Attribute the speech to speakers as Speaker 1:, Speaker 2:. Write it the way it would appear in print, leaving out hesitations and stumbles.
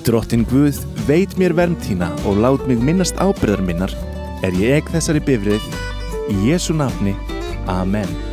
Speaker 1: Drottinn Guð, veit mér vernd þína og lát mig minnast ábyrgðar minnar, ég ek þessari bifreið, í Jesú nafni. Amen.